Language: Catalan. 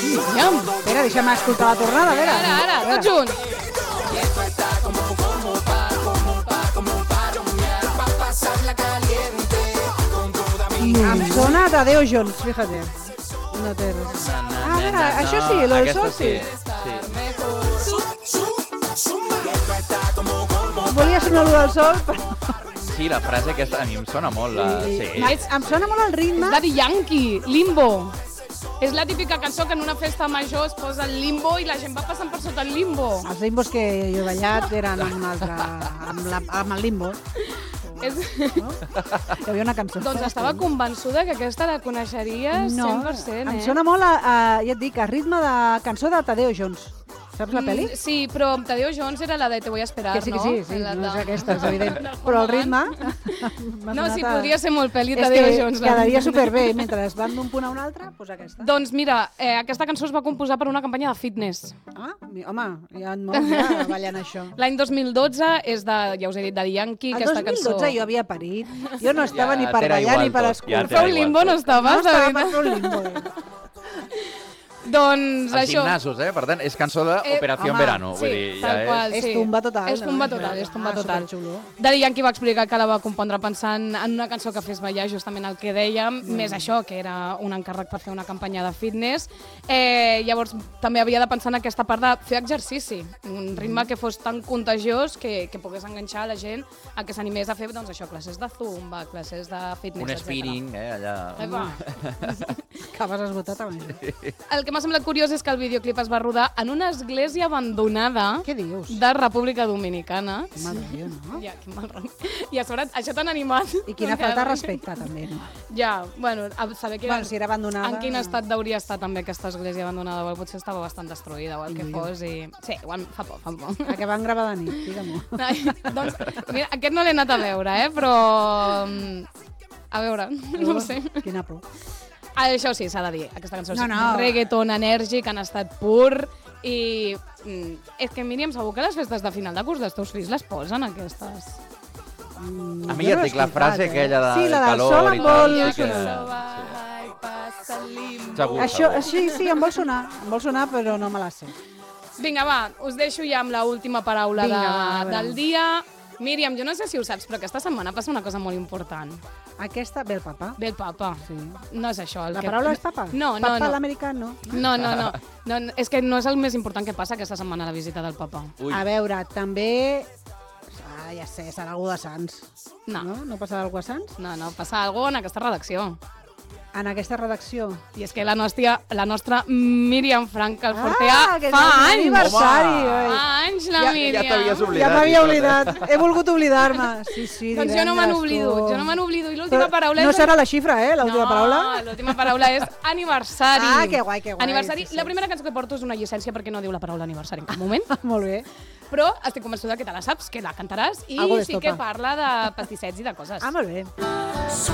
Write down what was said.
Míriam. Espera, deixa'm escoltar la tornada, a veure. Ara, tots junts. Em sona Tadeo Jones, fíjate. No té res. Ah, a veure, això sí, lo del sol sí. Volia sonar lo del sol, però... Sí, la frase aquesta a mi em sona molt. Sí. Em sona molt el ritme. Daddy Yankee, Limbo. És la típica cançó que en una festa major es posa el limbo i la gent va passant per sota el limbo. Els limbos que jo he ballat eren amb un altre... amb el limbo. No? Hi havia una cançó. Doncs estava convençuda que aquesta la coneixeries 100%. Em sona molt, ja et dic, a ritme de cançó de Tadeo Jones. Saps la pel·li? Sí, però Tadeo Jones era la de Te voy a esperar, que sí, no? Sí, no és aquesta, és evident. Però el ritme... No, sí, podria ser molt pel·li Tadeo Jones. És que quedaria superbé, mentre es van d'un punt a un altre, doncs aquesta. Doncs mira, aquesta cançó es va composar per una campanya de fitness. Ah, home, hi ha molts ja ballant això. L'any 2012 és de, ja us he dit, Daddy Yankee, aquesta cançó. El 2012 jo havia parit. Jo no estava ni per ballar ni per escoltar. Per fer un limbo no estaves? No estava per fer un limbo. Doncs els això... gimnasos, per tant, és cançó d'Operació Verano. Sí, vull dir, tal qual, és tumba total. És tumba total, és tumba total. Daddy Yankee va explicar que la va compondre pensant en una cançó que fes ballar justament el que dèiem, més això, que era un encàrrec per fer una campanya de fitness. Llavors, també havia de pensar en aquesta part de fer exercici, un ritme que fos tan contagiós que pogués enganxar la gent a que s'animés a fer, doncs això, classes de zumba, classes de fitness, un spinning, allà... Acabes esgotat amb això. El que m'ha semblat curiós és que el videoclip es va rodar en una església abandonada. Què dius? De República Dominicana. Que mal rotllo, no? Ja, que mal rotllo. I a sobre, això tan animat. I quina falta de respecte, també, no? Ja, bueno, a saber que... Bueno, si era abandonada... En quin estat hauria estat també aquesta església abandonada? Igual potser estava bastant destruïda o el que fos i... Sí, igual fa por, fa por. A què van gravar de nit, digue-m'ho. Doncs, mira, aquest no l'he anat a veure, però... A veure, no ho sé. Quina por. Això sí, s'ha de dir. Aquesta cançó és No. reggaeton enèrgic, han estat pur i... És que, Míriam, segur que les festes de final de curs dels teus fills les posen, aquestes. A mi ja et dic la frase aquella de sí, la del calor sol i em tal. Segur. Això, sí, em vol sonar, però no me la sé. Vinga, va, us deixo ja amb l'última paraula del dia. Míriam, jo no sé si ho saps, però aquesta setmana passa una cosa molt important. Aquesta, ve el papa. Ve el papa. Sí. No és això. La paraula és papa? No. Papa l'americà, no? No. És que no és el més important que passa aquesta setmana, la visita del papa. Ui. A veure, també... ja sé, serà algú de Sants. No. No passarà algú a Sants? No, passa alguna cosa en aquesta redacció. En aquesta redacció. I és que la nostra Míriam Frank Alfortea fa anys. Aniversari. Fa anys, la Míriam. Ja t'havies oblidat. Ja m'havia oblidat. He volgut oblidat-me. Sí, doncs jo no me n'oblido. I l'última paraula no serà la xifra, l'última paraula? No, l'última paraula és aniversari. Ah, que guai. Aniversari. Sí. La primera cançó que porto és una llicència perquè no diu la paraula aniversari en cap moment. Molt bé. Però estic convençuda que te la saps, que la cantaràs i sí que parla de pastissets i de coses. Ah, molt bé.